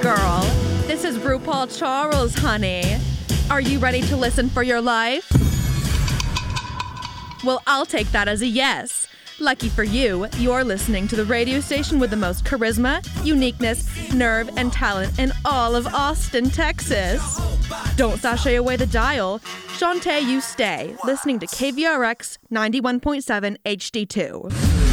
girl. This is RuPaul Charles, honey. Are you ready to listen for your life? Well, I'll take that as a yes. Lucky for you, you're listening to the radio station with the most charisma, uniqueness, nerve, and talent in all of Austin, Texas. Don't sashay away the dial. Shantae, you stay, listening to KVRX 91.7 HD2.